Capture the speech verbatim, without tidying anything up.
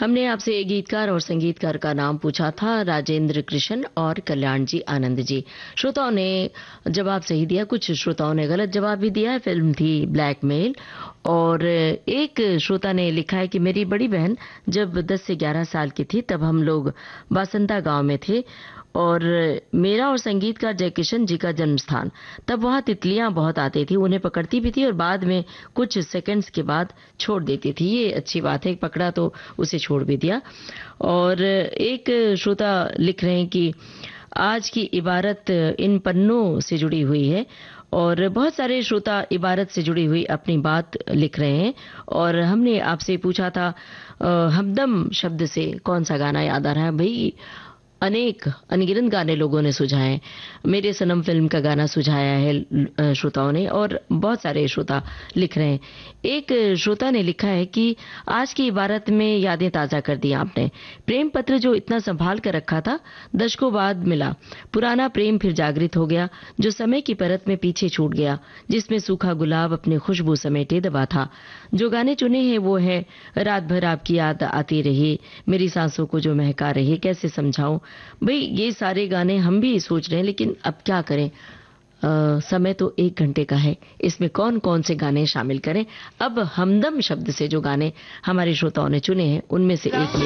हमने आपसे एक गीतकार और संगीतकार का नाम पूछा था, राजेंद्र कृष्ण और कल्याण जी आनंद जी। श्रोताओं ने जवाब सही दिया, कुछ श्रोताओं ने गलत जवाब भी दिया है। फिल्म थी ब्लैकमेल। और एक श्रोता ने लिखा है कि मेरी बड़ी बहन जब दस से ग्यारह साल की थी तब हम लोग बासंता गांव में थे और मेरा और संगीतकार जयकिशन जी का जन्म स्थान। तब वहां तितलियां बहुत आती थी, उन्हें पकड़ती भी थी और बाद में कुछ सेकंड्स के बाद छोड़ देती थी। ये अच्छी बात है, पकड़ा तो उसे छोड़ भी दिया। और एक श्रोता लिख रहे हैं कि आज की इबारत इन पन्नों से जुड़ी हुई है। और बहुत सारे श्रोता इबारत से जुड़ी हुई अपनी बात लिख रहे हैं। और हमने आपसे पूछा था हमदम शब्द से कौन सा गाना याद आ रहा है। भाई अनेक अनगिनत गाने लोगों ने सुझाए, मेरे सनम फिल्म का गाना सुझाया है श्रोताओं ने और बहुत सारे श्रोता लिख रहे हैं। एक श्रोता ने लिखा है कि आज की इबारत में यादें ताजा कर दी आपने। प्रेम पत्र जो इतना संभाल कर रखा था दशकों बाद मिला, पुराना प्रेम फिर जागृत हो गया जो समय की परत में पीछे छूट गया, जिसमें सूखा गुलाब अपनी खुशबू समेटे दबा था। जो गाने चुने हैं वो है रात भर आपकी याद आती रही, मेरी सांसों को जो महका रही, कैसे समझाऊं। भाई ये सारे गाने हम भी सोच रहे हैं, लेकिन अब क्या करें, आ, समय तो एक घंटे का है, इसमें कौन कौन से गाने शामिल करें। अब हमदम शब्द से जो गाने हमारे श्रोताओं ने चुने हैं उनमें से एक